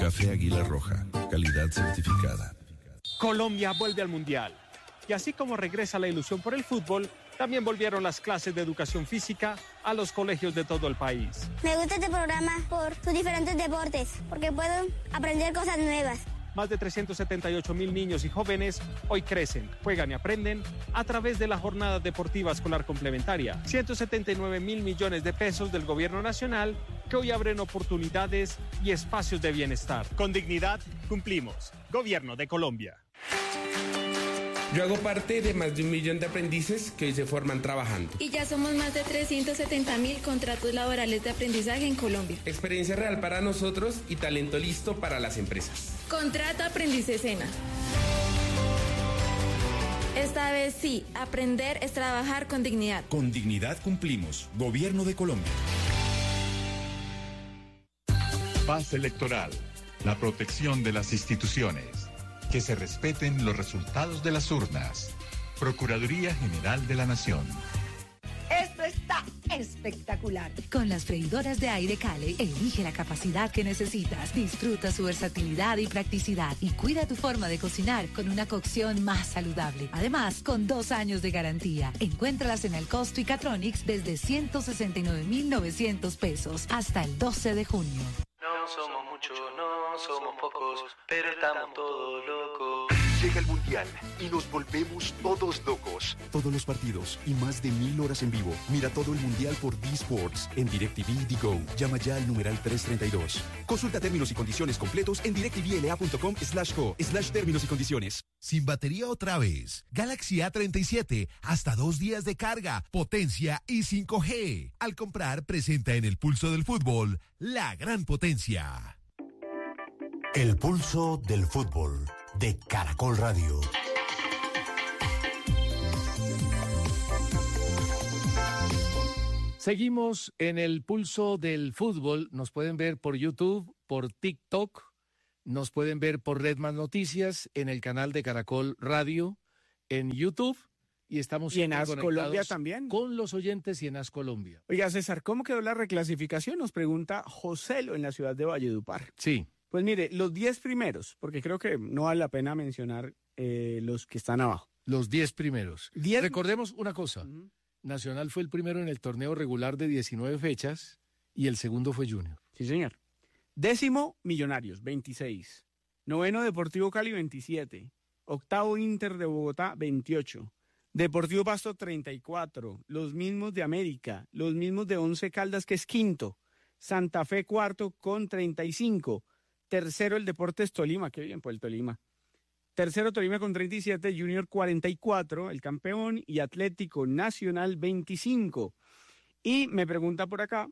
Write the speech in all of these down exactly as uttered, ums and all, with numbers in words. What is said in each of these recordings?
Café Águila Roja, calidad certificada. Colombia vuelve al Mundial. Y así como regresa la ilusión por el fútbol, también volvieron las clases de educación física a los colegios de todo el país. Me gusta este programa por sus diferentes deportes, porque puedo aprender cosas nuevas. Más de trescientos setenta y ocho mil niños y jóvenes hoy crecen, juegan y aprenden a través de la Jornada Deportiva Escolar Complementaria. ciento setenta y nueve mil millones de pesos del gobierno nacional que hoy abren oportunidades y espacios de bienestar. Con dignidad cumplimos. Gobierno de Colombia. Yo hago parte de más de un millón de aprendices que hoy se forman trabajando. Y ya somos más de trescientos setenta mil contratos laborales de aprendizaje en Colombia. Experiencia real para nosotros y talento listo para las empresas. Contrato Aprendiz Sena. Esta vez sí, aprender es trabajar con dignidad. Con dignidad cumplimos. Gobierno de Colombia. Paz electoral. La protección de las instituciones. Que se respeten los resultados de las urnas. Procuraduría General de la Nación. Esto está espectacular. Con las freidoras de aire Cale, elige la capacidad que necesitas, disfruta su versatilidad y practicidad y cuida tu forma de cocinar con una cocción más saludable. Además, con dos años de garantía. Encuéntralas en el Costo y Catronics desde ciento sesenta y nueve mil novecientos pesos hasta el doce de junio. No somos muchos, no somos pocos, pero estamos todos locos. Llega el Mundial y nos volvemos todos locos. Todos los partidos y más de mil horas en vivo. Mira todo el Mundial por D-Sports en DirecTV The Go. Llama ya al numeral trescientos treinta y dos. Consulta términos y condiciones completos en directvla.com slash co slash términos y condiciones. Sin batería otra vez. Galaxy A treinta y siete. Hasta dos días de carga, potencia y cinco G. Al comprar, presenta en el pulso del fútbol la gran potencia. El pulso del fútbol de Caracol Radio. Seguimos en el pulso del fútbol. Nos pueden ver por YouTube, por TikTok, nos pueden ver por Red Más Noticias, en el canal de Caracol Radio, en YouTube. Y estamos y en As Colombia también. Con los oyentes y en As Colombia. Oiga, César, ¿cómo quedó la reclasificación? Nos pregunta Joselo en la ciudad de Valledupar. Sí. Pues mire, los diez primeros, porque creo que no vale la pena mencionar eh, los que están abajo. Los diez primeros. Diez... Recordemos una cosa. Uh-huh. Nacional fue el primero en el torneo regular de diecinueve fechas y el segundo fue Junior. Sí, señor. Décimo, Millonarios, veintiséis. Noveno, Deportivo Cali, veintisiete. Octavo, Inter de Bogotá, veintiocho. Deportivo Pasto, treinta y cuatro. Los mismos de América. Los mismos de Once Caldas, que es quinto. Santa Fe, cuarto, con treinta y cinco. Tercero, el Deportes Tolima. Qué bien, pues el Tolima. Tercero, Tolima con treinta y siete. Junior, cuarenta y cuatro, el campeón. Y Atlético Nacional, veinticinco. Y me pregunta por acá,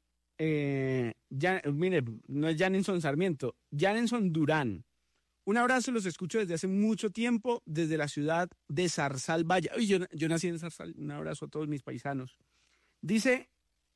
eh, ya, mire, no es Janenson Sarmiento, Janenson Durán. Un abrazo, los escucho desde hace mucho tiempo, desde la ciudad de Zarzal Valle. Uy, yo, yo nací en Zarzal, un abrazo a todos mis paisanos. Dice,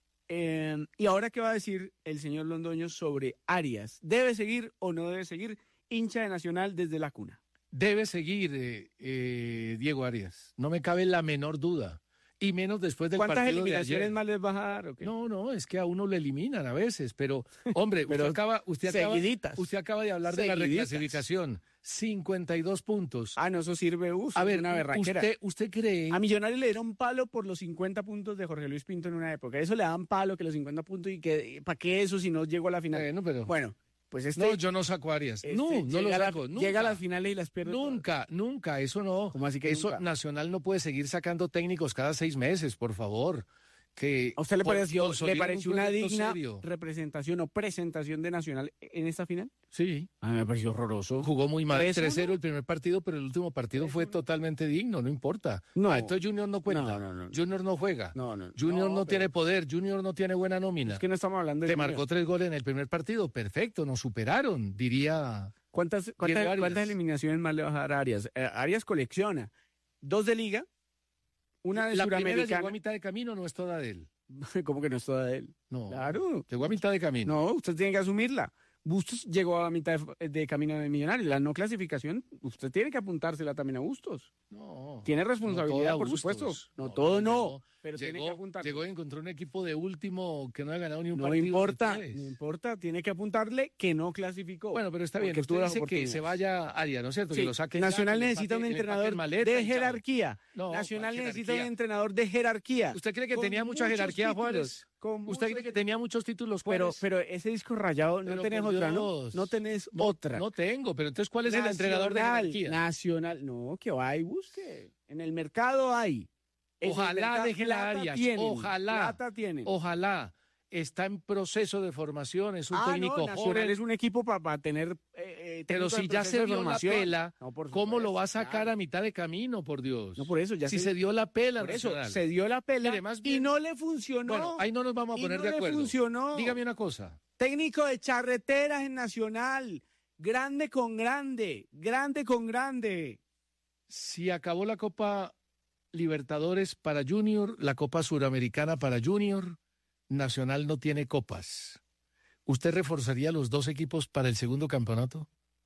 eh, ¿y ahora qué va a decir el señor Londoño sobre Arias? ¿Debe seguir o no debe seguir? Hincha de Nacional desde la cuna. Debe seguir, eh, eh, Diego Arias, no me cabe la menor duda. Y menos después del partido de ayer. ¿Cuántas eliminaciones más les vas a dar? ¿Okay? No, no, es que a uno lo eliminan a veces, pero, hombre, pero usted, acaba, usted, acaba, usted acaba de hablar seguiditas. De la reclasificación. cincuenta y dos puntos. Ah, no, eso sirve uso, a ver, una berraquera. Usted, ¿Usted cree? A Millonarios le dieron palo por los cincuenta puntos de Jorge Luis Pinto en una época. Eso le dan palo, que los cincuenta puntos, y que ¿para qué eso si no llegó a la final? Bueno, pero... Bueno. Pues este, no, yo no saco a Arias. Este, no, no lo saco. La, nunca. Llega a las finales y las pierde. Nunca, todas. nunca, eso no. ¿Cómo así que eso nunca? Nacional no puede seguir sacando técnicos cada seis meses, por favor. Que, ¿A usted le pareció, Dios, ¿le pareció una digna serio. representación o presentación de Nacional en esta final? Sí. A mí me pareció horroroso. Jugó muy mal. tres cero el primer partido, pero el último partido fue totalmente digno, no importa. No. Ah, entonces Junior no cuenta. No, no, no. Junior no juega. No, no. Junior no, no tiene poder. Junior no tiene buena nómina. Es que no estamos hablando de Te Junior. marcó tres goles en el primer partido. Perfecto, nos superaron, diría. ¿Cuántas, cuántas, ¿cuántas eliminaciones más le vas a dar a Arias? Eh, Arias colecciona dos de Liga, una de La Suramericana. primera llegó a mitad de camino, no es toda de él. ¿Cómo que no es toda de él? No. Claro. Llegó a mitad de camino. No, usted tiene que asumirla. Bustos llegó a mitad de, de camino de Millonarios. La no clasificación, usted tiene que apuntársela también a Bustos. No. Tiene responsabilidad, no por Bustos. supuesto. No, No, todo no, no. pero Llegó, tiene que apuntar. llegó y encontró un equipo de último que no ha ganado ni un No partido. importa, de tres. no importa, tiene que apuntarle que no clasificó. Bueno, pero está bien, porque usted tuvo las dice que oportunidades. se vaya a Aria, ¿no es cierto? Sí, Que lo saquen Nacional ya, que le necesita un empaquen- le entrenador empaquen maleta de y chao. jerarquía. No, Nacional ¿cuál necesita un jerarquía? entrenador de jerarquía. ¿Usted cree que Con tenía mucha muchos jerarquía, títulos, Juárez? con ¿Usted muchos- cree que tenía muchos títulos, Pero, Juárez? pero ese disco rayado no Pero tenés por otra, ¿no? Dios. No tenés No, otra. No tengo, pero entonces, ¿cuál es el entrenador de Nacional, jerarquía? Nacional, no, que va y busque. En el mercado hay. En el Ojalá mercado deje la plata Arias, tienen, ojalá, plata tienen. ojalá. Está en proceso de formación, es un Ah, técnico no, Nacional joven. es un equipo para tener. Eh, eh, Pero técnico si en ya proceso se de dio la formación. pela, No, por ¿cómo lo supuesto, va a sacar claro. a mitad de camino, por Dios? No, por eso ya si se- se dio la pela, Por eso, Nacional. se dio la pela Mire, más y bien- no le funcionó. Bueno, ahí no nos vamos a Y poner no de le acuerdo. funcionó. Dígame una cosa. Técnico de charreteras en Nacional. Grande con grande. Grande con grande. Si acabó la Copa Libertadores para Junior, la Copa Suramericana para Junior, Nacional no tiene copas. ¿Usted reforzaría los dos equipos para el segundo campeonato?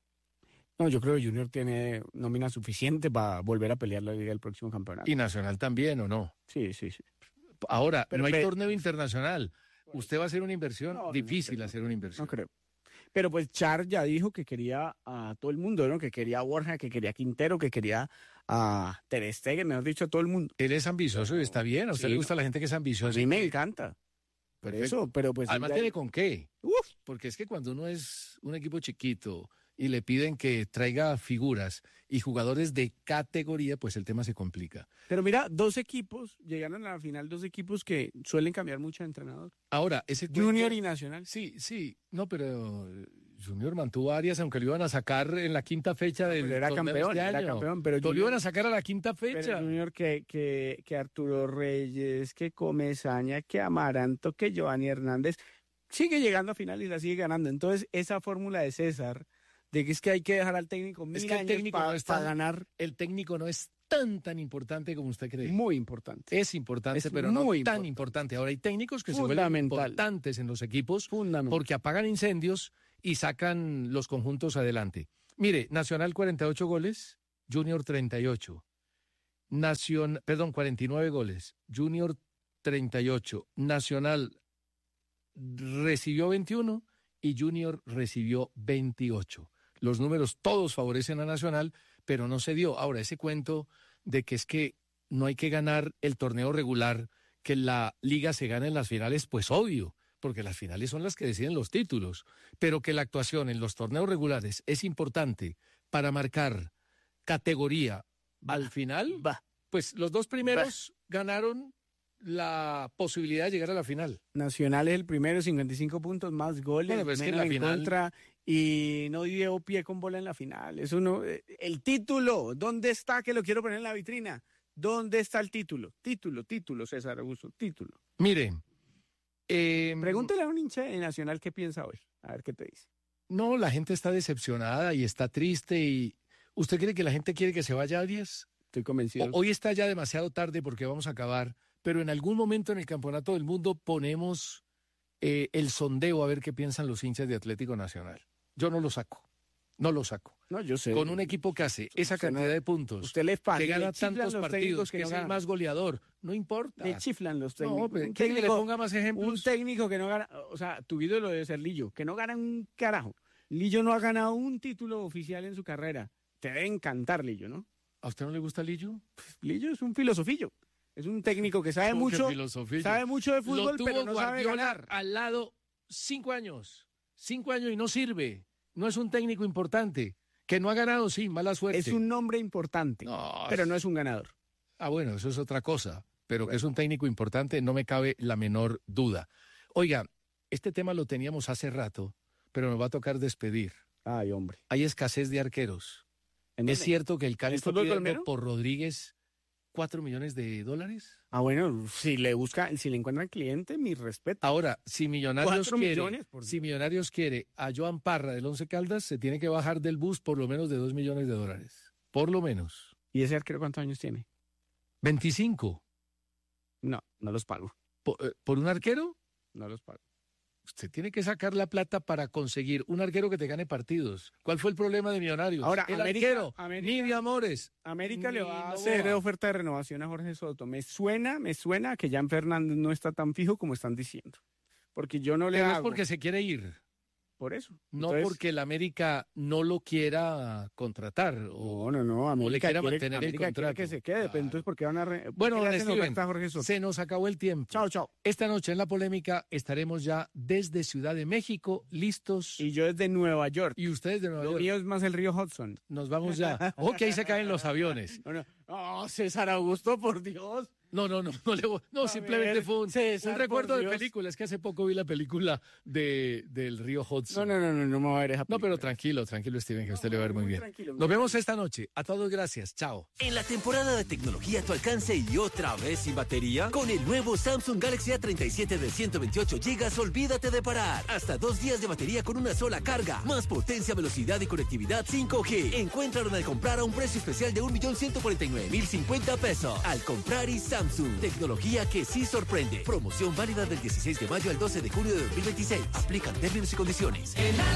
No, yo creo que Junior tiene nómina suficiente para volver a pelear la liga del próximo campeonato. ¿Y Nacional también o no? Sí, sí, sí. Ahora, Pero no hay pe- torneo internacional. ¿Usted va a hacer una inversión? No, no, Difícil no, hacer una inversión. No creo. Pero pues Char ya dijo que quería a todo el mundo, ¿no? Que quería a Borja, que quería a Quintero, que quería a Ter Stegen, mejor dicho, a todo el mundo. Él es ambicioso y está bien. ¿A usted Sí. le gusta la gente que es A ambiciosa? mí me encanta. Por Perfecto. eso, pero pues... Además ya- tiene con qué. Uf. Porque es que cuando uno es un equipo chiquito y le piden que traiga figuras y jugadores de categoría, pues el tema se complica. Pero mira, dos equipos, llegaron a la final dos equipos que suelen cambiar mucho de entrenador. Ahora, ese Junior cuento- y Nacional. Sí, sí. No, pero eh, Junior mantuvo a Arias, aunque lo iban a sacar en la quinta fecha del Pero era torneo campeón, este era año. campeón, pero Lo Junior- iban a sacar a la quinta fecha. Pero Junior que, que, que Arturo Reyes, que Comesaña, que Amaranto, que Giovanni Hernández, sigue llegando a final y la sigue ganando. Entonces, esa fórmula de César, de que es que hay que dejar al técnico mil Es que el años técnico para no es tan- ganar, El técnico no es tan, tan importante como usted cree. muy importante. Es importante, Es pero no muy tan importante. importante. Ahora hay técnicos que se vuelven Fundamental. importantes en los equipos Fundamental. porque apagan incendios y sacan los conjuntos adelante. Mire, Nacional cuarenta y ocho goles, Junior treinta y ocho. Nacion, perdón, cuarenta y nueve goles, Junior treinta y ocho. Nacional recibió veintiuno y Junior recibió veintiocho. Los números todos favorecen a Nacional, pero no se dio. Ahora, ese cuento de que es que no hay que ganar el torneo regular, que la liga se gane en las finales, pues obvio, porque las finales son las que deciden los títulos, pero que la actuación en los torneos regulares es importante para marcar categoría al final, pues los dos primeros ganaron la posibilidad de llegar a la final. Nacional es el primero, cincuenta y cinco puntos, más goles, Bueno, pero es que menos en la en final- contra, y no dio pie con bola en la final. Eso no, eh, el título, ¿dónde está? Que lo quiero poner en la vitrina. ¿Dónde está el título? Título, título, César Augusto, título. Mire, eh, Pregúntale a un hincha de Nacional qué piensa hoy, a ver qué te dice. no, la gente está decepcionada y está triste. Y ¿usted cree que la gente quiere que se vaya Arias? Estoy convencido. O- hoy está ya demasiado tarde porque vamos a acabar, pero en algún momento en el Campeonato del Mundo ponemos eh, el sondeo a ver qué piensan los hinchas de Atlético Nacional. Yo no lo saco, no lo saco. No, yo sé. Con un equipo que hace esa Usted no- cantidad de puntos, Usted le fa- que le gana chiflan tantos los partidos, técnicos que, que no es el ganan. más goleador, no importa. Le chiflan los técnicos. No, pero Un ¿quiere que le técnico- ponga más ejemplos? Un técnico que no gana, o sea, tu ídolo debe ser Lillo, que no gana un carajo. Lillo no ha ganado un título oficial en su carrera. Te debe encantar Lillo, ¿no? ¿A usted no le gusta Lillo? Lillo es un filosofillo. Es un técnico que sabe ¿Cómo que mucho, filosofillo? sabe mucho de Lo fútbol, tuvo pero no sabe Guardiola ganar. al lado cinco años, cinco años y no sirve. No es un técnico importante. Que no ha ganado, sí, mala suerte. Es un nombre importante, No, pero no es un ganador. Ah, bueno, eso es otra cosa. Pero que es un técnico importante, no me cabe la menor duda. Oiga, este tema lo teníamos hace rato, pero nos va a tocar despedir. Ay, hombre. Hay escasez de arqueros. ¿En ¿Es dónde? cierto que el Cali ¿En está fútbol pidiendo colombiano? por Rodríguez cuatro millones de dólares? Ah, bueno, si le busca, si le encuentran cliente, mi respeto. Ahora, si Millonarios Cuatro quiere, millones, por si Millonarios quiere a Joan Parra del Once Caldas, se tiene que bajar del bus por lo menos de dos millones de dólares. Por lo menos. ¿Y ese arquero cuántos años tiene? veinticinco. No, no los pago. ¿Por, eh, ¿por un arquero? No los pago. Usted tiene que sacar la plata para conseguir un arquero que te gane partidos. ¿Cuál fue el problema de Millonarios? Ahora, el América, arquero, América, ni de amores. América ni le va a no hacer va. oferta de renovación a Jorge Soto. Me suena, me suena que Jan Fernández no está tan fijo como están diciendo. Porque yo no le Pero hago. es porque se quiere ir. Por eso. No Entonces, porque el América no lo quiera contratar. No, no, no. O le América quiera quiere, mantener América el contrato. quiere que se quede, Claro. pero entonces ¿por qué van a re... Bueno, ¿por qué don le hacen Steven, oferta a Jorge Soto? se nos acabó el tiempo. Chao, chao. Esta noche en La Polémica estaremos ya desde Ciudad de México, listos. Y yo desde Nueva York. Y ustedes de Nueva Lo York. mío es más el río Hudson. Nos vamos ya. Ojo que ahí se caen los aviones. No, no. Oh, César Augusto, por Dios. No, no, no, no, le voy- no A simplemente ver, fue un, César, un recuerdo por de Dios. película. Es que hace poco vi la película de, del río Hudson. No, no, no, no, no me voy a ver esa No, película. pero tranquilo, tranquilo, Steven, que a usted le va a ver muy bien. tranquilo, muy Nos vemos esta noche. A todos, gracias. Chao. En la temporada de tecnología a tu alcance y otra vez sin batería, con el nuevo Samsung Galaxy A treinta y siete de ciento veintiocho gigas, olvídate de parar. Hasta dos días de batería con una sola carga. Más potencia, velocidad y conectividad cinco G. Encuéntralo al comprar a un precio especial de un millón ciento cuarenta y nueve mil cincuenta pesos. Al comprar y Samsung. Tecnología que sí sorprende. Promoción válida del dieciséis de mayo al doce de junio de dos mil veintiséis. Aplican términos y condiciones.